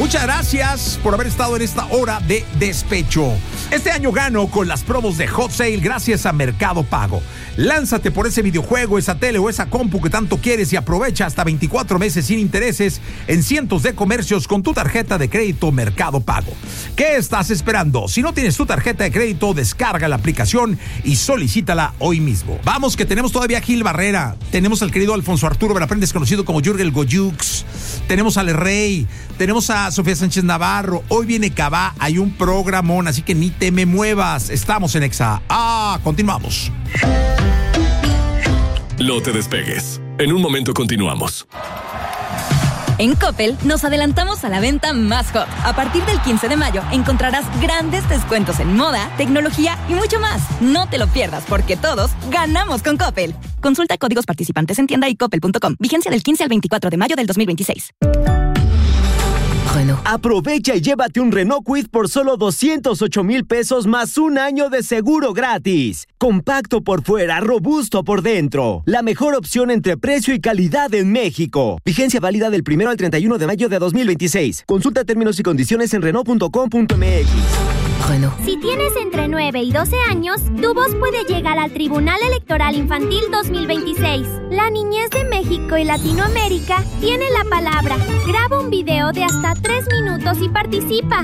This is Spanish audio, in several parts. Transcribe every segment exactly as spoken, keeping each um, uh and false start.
Muchas gracias por haber estado en esta hora de despecho. Este año gano con las promos de Hot Sale gracias a Mercado Pago. Lánzate por ese videojuego, esa tele o esa compu que tanto quieres y aprovecha hasta veinticuatro meses sin intereses en cientos de comercios con tu tarjeta de crédito Mercado Pago. ¿Qué estás esperando? Si no tienes tu tarjeta de crédito, descarga la aplicación y solicítala hoy mismo. Vamos, que tenemos todavía a Gil Barrera, tenemos al querido Alfonso Arturo Veraprendes, conocido como Jürgen Goyux, tenemos al Rey, tenemos a Sofía Sánchez Navarro, hoy viene Cabá, hay un programón, así que ni te me muevas, estamos en Exa. Ah, continuamos. No te despegues, en un momento continuamos. En Coppel nos adelantamos a la venta más hot. A partir del quince de mayo encontrarás grandes descuentos en moda, tecnología y mucho más. No te lo pierdas porque todos ganamos con Coppel. Consulta códigos participantes en tienda y coppel punto com. Vigencia del quince al veinticuatro de mayo del dos mil veintiséis. Renault. Aprovecha y llévate un Renault Kwid por solo doscientos ocho mil pesos más un año de seguro gratis. Compacto por fuera, robusto por dentro. La mejor opción entre precio y calidad en México. Vigencia válida del primero al treinta y uno de mayo de dos mil veintiséis. Consulta términos y condiciones en renault punto com punto m x. Renault. Si tienes entre nueve y doce años, tu voz puede llegar al Tribunal Electoral Infantil dos mil veintiséis. La niñez de México y Latinoamérica tiene la palabra. Graba un video de hasta tres minutos y participa.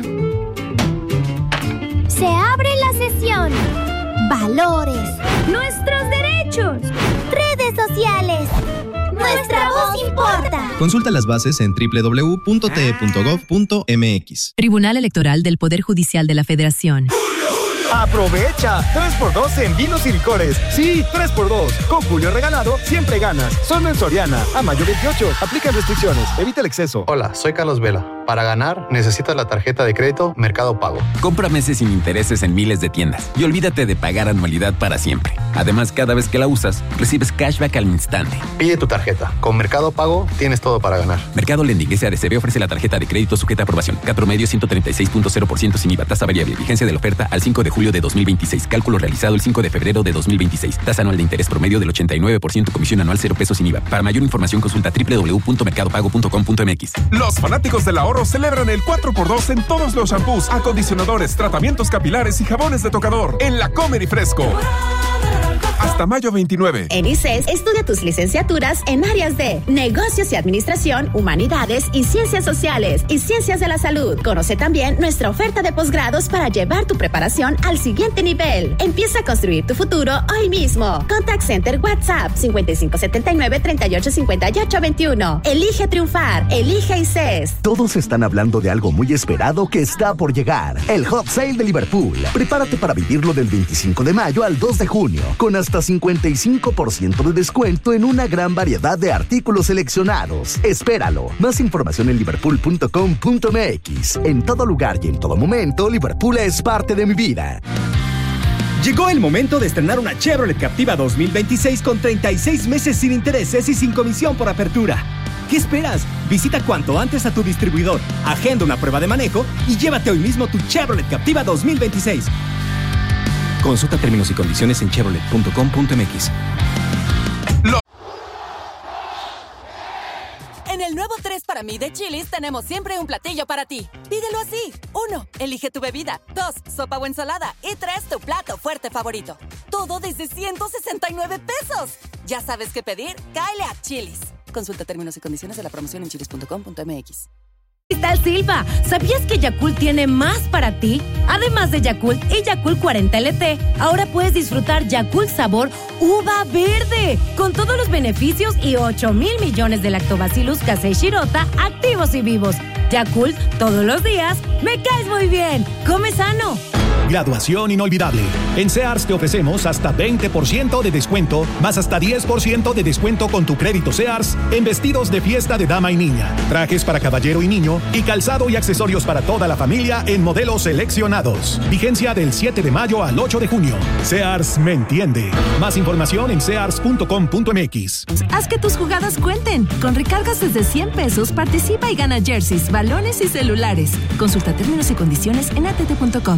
Se abre la sesión. Valores. Nuestros derechos. Redes sociales. Nuestra voz importa. Consulta las bases en doble u doble u doble u punto t e punto gov punto m x. Tribunal Electoral del Poder Judicial de la Federación. ¡Aprovecha! tres por dos en vinos y licores. Sí, tres por dos. Con Julio Regalado, siempre ganas. Solo en Soriana. A mayo veintiocho. Aplican restricciones. Evita el exceso. Hola, soy Carlos Vela. Para ganar, necesitas la tarjeta de crédito Mercado Pago. Compra meses sin intereses en miles de tiendas y olvídate de pagar anualidad para siempre. Además, cada vez que la usas, recibes cashback al instante. Pide tu tarjeta. Con Mercado Pago, tienes todo para ganar. Mercado Lending S A D C B ofrece la tarjeta de crédito sujeta a aprobación. Cat promedio ciento treinta y seis punto cero por ciento sin I V A. Tasa variable. Vigencia de la oferta al cinco de julio de dos mil veintiséis. Cálculo realizado el cinco de febrero de dos mil veintiséis. Tasa anual de interés promedio del ochenta y nueve por ciento. Comisión anual cero pesos sin I V A. Para mayor información, consulta doble u doble u doble u punto mercado pago punto com punto m x. Los fanáticos del ahorro celebran el cuatro por dos en todos los shampoos, acondicionadores, tratamientos capilares y jabones de tocador en La Comer y Fresco. Hasta mayo veintinueve. En I C E S estudia tus licenciaturas en áreas de negocios y administración, humanidades y ciencias sociales y ciencias de la salud. Conoce también nuestra oferta de posgrados para llevar tu preparación al siguiente nivel. Empieza a construir tu futuro hoy mismo. Contact Center WhatsApp cincuenta y cinco setenta y nueve treinta y ocho cincuenta y ocho veintiuno. Elige triunfar. Elige I C E S. Todos están hablando de algo muy esperado que está por llegar. El Hot Sale de Liverpool. Prepárate para vivirlo del veinticinco de mayo al dos de junio. Con hasta cincuenta y cinco por ciento de descuento en una gran variedad de artículos seleccionados. Espéralo. Más información en liverpool punto com punto m x. En todo lugar y en todo momento, Liverpool es parte de mi vida. Llegó el momento de estrenar una Chevrolet Captiva dos mil veintiséis con treinta y seis meses sin intereses y sin comisión por apertura. ¿Qué esperas? Visita cuanto antes a tu distribuidor, agenda una prueba de manejo y llévate hoy mismo tu Chevrolet Captiva dos mil veintiséis. Consulta términos y condiciones en chevrolet punto com punto m x. En el nuevo tres para mí de Chili's tenemos siempre un platillo para ti. Pídelo así. Uno, elige tu bebida. Dos, sopa o ensalada. Y tres, tu plato fuerte favorito. Todo desde ciento sesenta y nueve pesos. ¿Ya sabes qué pedir? Cáele a Chili's. Consulta términos y condiciones de la promoción en chilis punto com punto m x. Cristal Silva, ¿sabías que Yakult tiene más para ti? Además de Yakult y Yakult cuarenta L T, ahora puedes disfrutar Yakult sabor uva verde, con todos los beneficios y ocho mil millones de lactobacillus casei shirota activos y vivos. Yakult, todos los días, me caes muy bien. Come sano. Graduación inolvidable. En Sears te ofrecemos hasta veinte por ciento de descuento, más hasta diez por ciento de descuento con tu crédito Sears en vestidos de fiesta de dama y niña, trajes para caballero y niño y calzado y accesorios para toda la familia en modelos seleccionados. Vigencia del siete de mayo al ocho de junio. Sears me entiende. Más información en sears punto com punto m x. Haz que tus jugadas cuenten. Con recargas desde cien pesos participa y gana jerseys, balones y celulares. Consulta términos y condiciones en a t t punto com.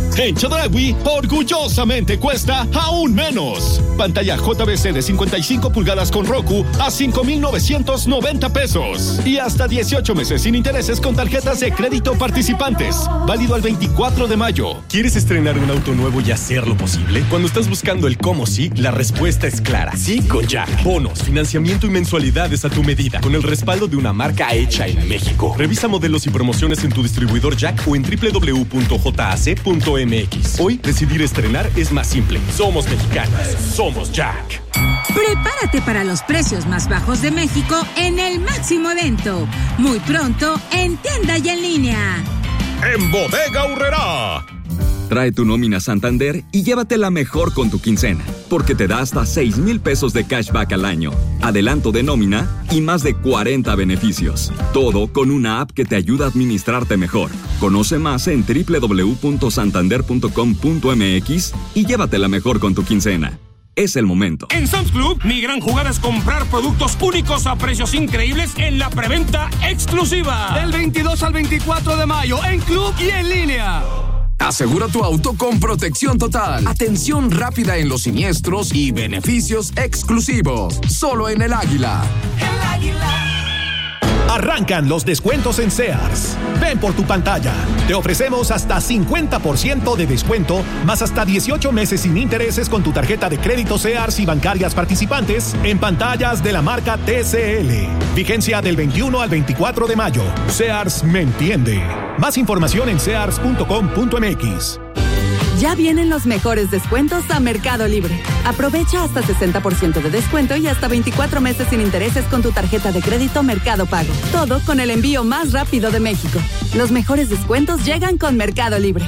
En Chedraui, orgullosamente cuesta aún menos. Pantalla J V C de cincuenta y cinco pulgadas con Roku a cinco mil novecientos noventa pesos. Y hasta dieciocho meses sin intereses con tarjetas de crédito participantes. Válido al veinticuatro de mayo. ¿Quieres estrenar un auto nuevo y hacerlo posible? Cuando estás buscando el cómo sí, la respuesta es clara. Sí con Jack. Bonos, financiamiento y mensualidades a tu medida. Con el respaldo de una marca hecha en México. Revisa modelos y promociones en tu distribuidor Jack o en doble u doble u doble u punto j a c punto m x. Hoy, decidir estrenar es más simple. Somos mexicanos. Somos Jack. Prepárate para los precios más bajos de México en el máximo evento. Muy pronto, en tienda y en línea. En Bodega Aurrerá. Trae tu nómina Santander y llévatela mejor con tu quincena, porque te da hasta seis mil pesos de cashback al año, adelanto de nómina y más de cuarenta beneficios. Todo con una app que te ayuda a administrarte mejor. Conoce más en doble u doble u doble u punto santander punto com punto m x y llévatela mejor con tu quincena. Es el momento. En Sam's Club, mi gran jugada es comprar productos únicos a precios increíbles en la preventa exclusiva. Del veintidós al veinticuatro de mayo, en club y en línea. Asegura tu auto con protección total, atención rápida en los siniestros y beneficios exclusivos. Solo en El Águila. El Águila. Arrancan los descuentos en Sears. Ven por tu pantalla. Te ofrecemos hasta cincuenta por ciento de descuento, más hasta dieciocho meses sin intereses con tu tarjeta de crédito Sears y bancarias participantes en pantallas de la marca T C L. Vigencia del veintiuno al veinticuatro de mayo. Sears me entiende. Más información en sears punto com punto m x. Ya vienen los mejores descuentos a Mercado Libre. Aprovecha hasta sesenta por ciento de descuento y hasta veinticuatro meses sin intereses con tu tarjeta de crédito Mercado Pago. Todo con el envío más rápido de México. Los mejores descuentos llegan con Mercado Libre.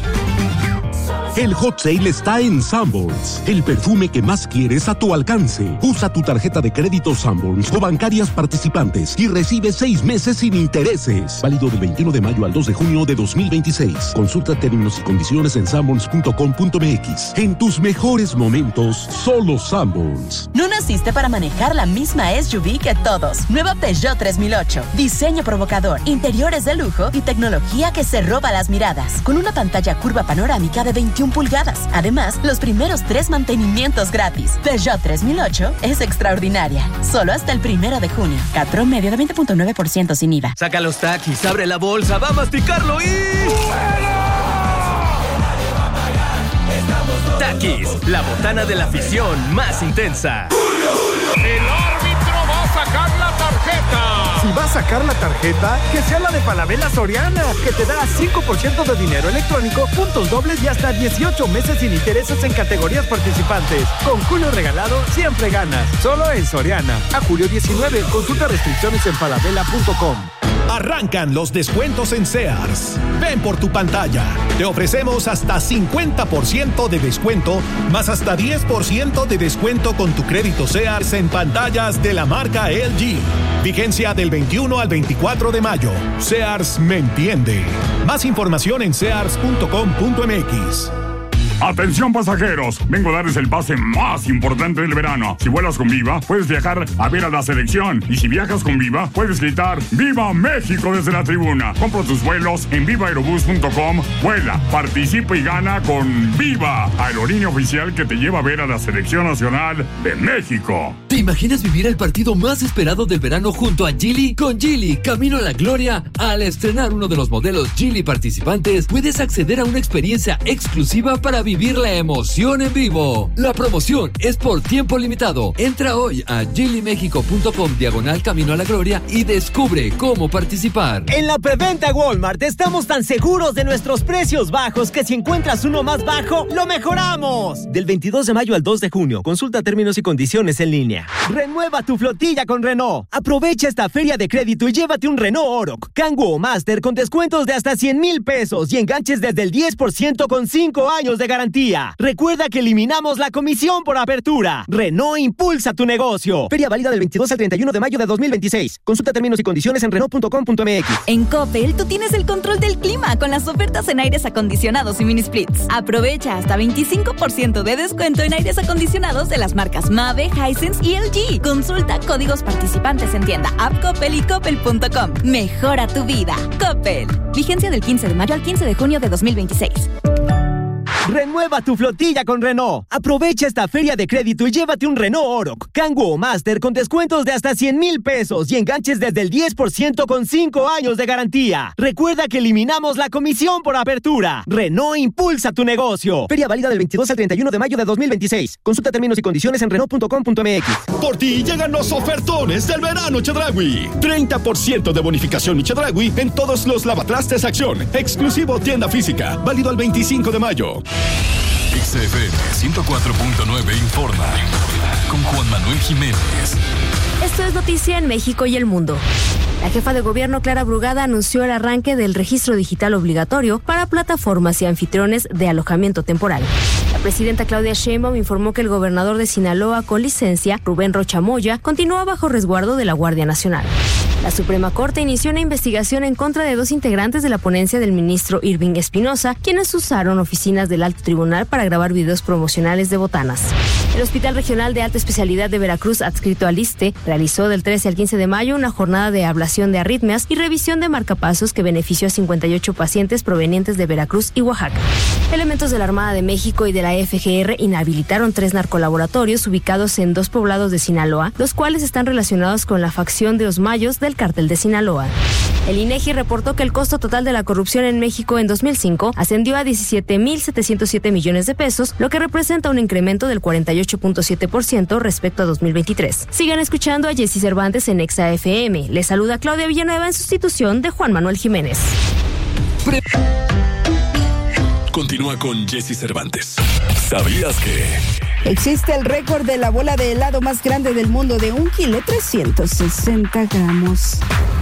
El Hot Sale está en Sanborns. El perfume que más quieres a tu alcance. Usa tu tarjeta de crédito Sanborns o bancarias participantes y recibe seis meses sin intereses. Válido del veintiuno de mayo al dos de junio de dos mil veintiséis. Consulta términos y condiciones en sanborns punto com punto m x. En tus mejores momentos, solo Sanborns. No naciste para manejar la misma S U V que todos. Nueva Peugeot tres mil ocho. Diseño provocador, interiores de lujo y tecnología que se roba las miradas. Con una pantalla curva panorámica de veintiún pulgadas. Además, los primeros tres mantenimientos gratis. Peugeot tres mil ocho es extraordinaria. Solo hasta el primero de junio. Cat promedio de veinte punto nueve por ciento sin I V A. Saca los taquis, abre la bolsa, va a masticarlo y... Taquis, la botana de la afición más intensa. El árbitro va a sacar la tarjeta. Si va a sacar la tarjeta, que sea la de Falabella Soriana, que te da cinco por ciento de dinero electrónico, puntos dobles y hasta dieciocho meses sin intereses en categorías participantes. Con Julio Regalado siempre ganas. Solo en Soriana. A julio diecinueve. Consulta restricciones en falabella punto com. Arrancan los descuentos en Sears. Ven por tu pantalla. Te ofrecemos hasta cincuenta por ciento de descuento, más hasta diez por ciento de descuento con tu crédito Sears en pantallas de la marca L G. Vigencia del veintiuno al veinticuatro de mayo. Sears me entiende. Más información en sears punto com punto m x. Atención pasajeros, vengo a darles el pase más importante del verano. Si vuelas con Viva, puedes viajar a ver a la selección. Y si viajas con Viva, puedes gritar ¡Viva México! Desde la tribuna. Compra tus vuelos en viva aerobús punto com. Vuela, participa y gana con Viva, aerolínea oficial que te lleva a ver a la selección nacional de México. ¿Te imaginas vivir el partido más esperado del verano junto a Geely? Con Geely, camino a la gloria. Al estrenar uno de los modelos Geely participantes, puedes acceder a una experiencia exclusiva para vivir la emoción en vivo. La promoción es por tiempo limitado. Entra hoy a geely mexico punto com diagonal camino a la gloria y descubre cómo participar. En la preventa Walmart estamos tan seguros de nuestros precios bajos que si encuentras uno más bajo, lo mejoramos. Del veintidós de mayo al dos de junio. Consulta términos y condiciones en línea. Renueva tu flotilla con Renault. Aprovecha esta feria de crédito y llévate un Renault Oroch, Kangoo o Master con descuentos de hasta cien mil pesos y enganches desde el diez por ciento con cinco años de garantía. Recuerda que eliminamos la comisión por apertura. Renault impulsa tu negocio. Feria válida del veintidós al treinta y uno de mayo de dos mil veintiséis. Consulta términos y condiciones en renault punto com punto m x. En Coppel, tú tienes el control del clima con las ofertas en aires acondicionados y mini splits. Aprovecha hasta veinticinco por ciento de descuento en aires acondicionados de las marcas Mave, Hisense y L G. Consulta códigos participantes en tienda, app Coppel y coppel punto com. Mejora tu vida. Coppel. Vigencia del quince de mayo al quince de junio de dos mil veintiséis. Renueva tu flotilla con Renault. Aprovecha esta feria de crédito y llévate un Renault Oroch, Kangoo o Master con descuentos de hasta cien mil pesos y enganches desde el diez por ciento con cinco años de garantía. Recuerda que eliminamos la comisión por apertura. Renault impulsa tu negocio. Feria válida del veintidós al treinta y uno de mayo de dos mil veintiséis. Consulta términos y condiciones en renault punto com punto m x. Por ti llegan los ofertones del verano Chedraui. treinta por ciento de bonificación y Chedraui en todos los lavatrastes Acción. Exclusivo tienda física. Válido al veinticinco de mayo. X F M ciento cuatro punto nueve informa con Juan Manuel Jiménez. Esto es noticia en México y el mundo. La jefa de gobierno Clara Brugada anunció el arranque del registro digital obligatorio para plataformas y anfitriones de alojamiento temporal. La presidenta Claudia Sheinbaum informó que el gobernador de Sinaloa con licencia, Rubén Rocha Moya, continúa bajo resguardo de la Guardia Nacional. La Suprema Corte inició una investigación en contra de dos integrantes de la ponencia del ministro Irving Espinosa, quienes usaron oficinas del Alto Tribunal para grabar videos promocionales de botanas. El Hospital Regional de Alta Especialidad de Veracruz, adscrito al ISSSTE, realizó del trece al quince de mayo una jornada de ablación de arritmias y revisión de marcapasos que benefició a cincuenta y ocho pacientes provenientes de Veracruz y Oaxaca. Elementos de la Armada de México y de la F G R inhabilitaron tres narcolaboratorios ubicados en dos poblados de Sinaloa, los cuales están relacionados con la facción de los Mayos del Cártel de Sinaloa. El INEGI reportó que el costo total de la corrupción en México en dos mil cinco ascendió a diecisiete mil setecientos siete millones de pesos, lo que representa un incremento del cuarenta y ocho punto siete por ciento respecto a dos mil veintitrés. Sigan escuchando a Jessy Cervantes en Exa F M. Les saluda Claudia Villanueva en sustitución de Juan Manuel Jiménez. Pre- Continúa con Jessy Cervantes. ¿Sabías que? Existe el récord de la bola de helado más grande del mundo de un kilo trescientos sesenta gramos.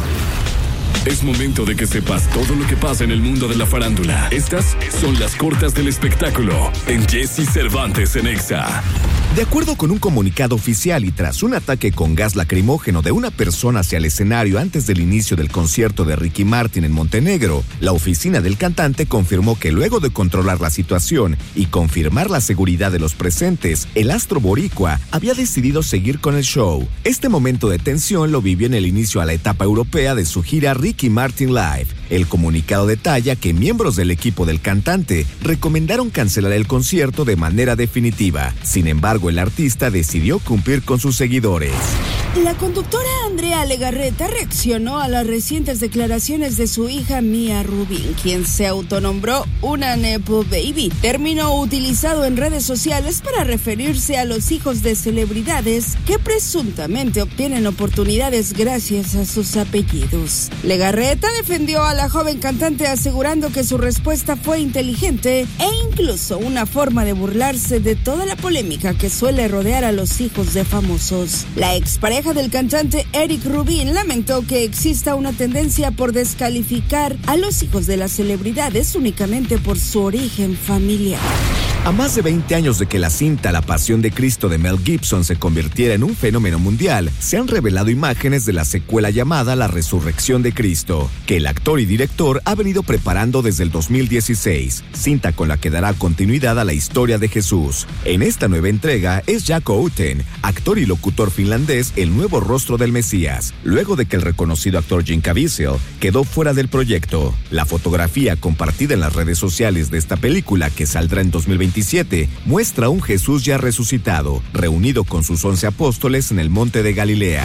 Es momento de que sepas todo lo que pasa en el mundo de la farándula. Estas son las cortas del espectáculo en Jessy Cervantes en Exa. De acuerdo con un comunicado oficial y tras un ataque con gas lacrimógeno de una persona hacia el escenario antes del inicio del concierto de Ricky Martin en Montenegro, la oficina del cantante confirmó que luego de controlar la situación y confirmar la seguridad de los presentes, el astro boricua había decidido seguir con el show. Este momento de tensión lo vivió en el inicio a la etapa europea de su gira Ricky Martin Live. El comunicado detalla que miembros del equipo del cantante recomendaron cancelar el concierto de manera definitiva. Sin embargo, el artista decidió cumplir con sus seguidores. La conductora Andrea Legarreta reaccionó a las recientes declaraciones de su hija Mia Rubin, quien se autonombró una Nepo Baby, término utilizado en redes sociales para referirse a los hijos de celebridades que presuntamente obtienen oportunidades gracias a sus apellidos. Legarreta defendió a la joven cantante asegurando que su respuesta fue inteligente e incluso una forma de burlarse de toda la polémica que suele rodear a los hijos de famosos. La expareja del cantante Eric Rubin lamentó que exista una tendencia por descalificar a los hijos de las celebridades únicamente por su origen familiar. A más de veinte años de que la cinta La Pasión de Cristo de Mel Gibson se convirtiera en un fenómeno mundial, se han revelado imágenes de la secuela llamada La Resurrección de Cristo, que el actor y director ha venido preparando desde el dos mil dieciséis, cinta con la que dará continuidad a la historia de Jesús. En esta nueva entrega es Jack Outen, actor y locutor finlandés, el nuevo rostro del Mesías, luego de que el reconocido actor Jim Caviezel quedó fuera del proyecto. La fotografía compartida en las redes sociales de esta película, que saldrá en dos mil veintisiete, muestra a un Jesús ya resucitado, reunido con sus once apóstoles en el monte de Galilea.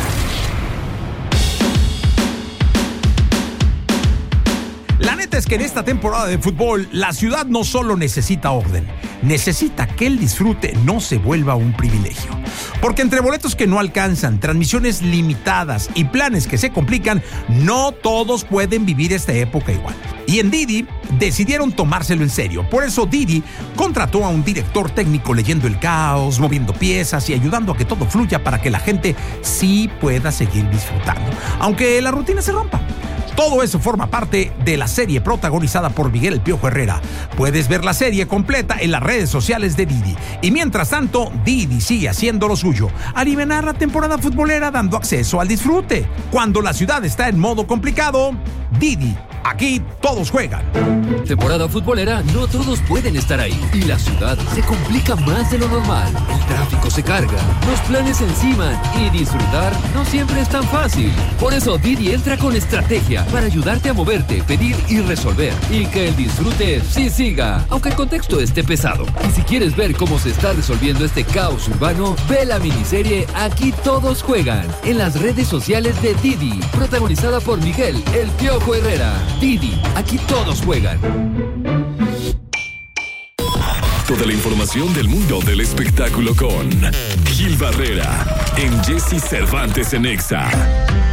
La neta es que en esta temporada de fútbol, la ciudad no solo necesita orden, necesita que el disfrute no se vuelva un privilegio. Porque entre boletos que no alcanzan, transmisiones limitadas y planes que se complican, no todos pueden vivir esta época igual. Y en Didi decidieron tomárselo en serio. Por eso Didi contrató a un director técnico leyendo el caos, moviendo piezas y ayudando a que todo fluya para que la gente sí pueda seguir disfrutando, aunque la rutina se rompa. Todo eso forma parte de la serie protagonizada por Miguel El Piojo Herrera. Puedes ver la serie completa en las redes sociales de Didi. Y mientras tanto, Didi sigue haciendo lo suyo: alivianar la temporada futbolera dando acceso al disfrute. Cuando la ciudad está en modo complicado, Didi Aquí todos juegan. Temporada futbolera, no todos pueden estar ahí. Y la ciudad se complica más de lo normal. El tráfico se carga, los planes se enciman y disfrutar no siempre es tan fácil. Por eso Didi entra con estrategia para ayudarte a moverte, pedir y resolver. Y que el disfrute sí siga, aunque el contexto esté pesado. Y si quieres ver cómo se está resolviendo este caos urbano, ve la miniserie Aquí Todos Juegan en las redes sociales de Didi, protagonizada por Miguel El Piojo Herrera. Didi, aquí todos juegan. Toda la información del mundo del espectáculo con Gil Barrera en Jesse Cervantes en Exa.